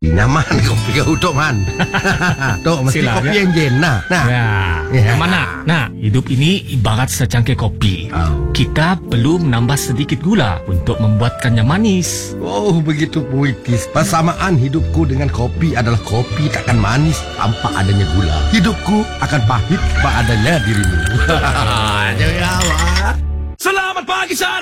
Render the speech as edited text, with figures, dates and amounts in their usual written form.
Nyaman kopi kau Tok Man. Tok, mesti Silah, kopi ya. yang jen nah. Ya. Mana? Nah, hidup ini ibarat secangkir kopi. Kita perlu menambah sedikit gula untuk membuatkannya manis. Oh, begitu puitis. Persamaan hidupku dengan kopi adalah kopi takkan manis tanpa adanya gula. Hidupku akan pahit tanpa adanya dirimu. Jangan awak. Selamat pagi, Sarah.